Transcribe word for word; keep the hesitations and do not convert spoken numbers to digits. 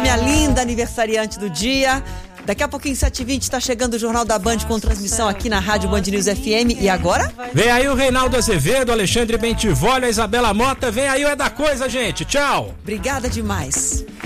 minha linda aniversariante do dia. Daqui a pouquinho, sete e vinte, está chegando o Jornal da Band com transmissão aqui na Rádio Band News F M. E agora? Vem aí o Reinaldo Azevedo, Alexandre Bentivolio, a Isabela Mota. Vem aí o É da Coisa, gente. Tchau. Obrigada demais.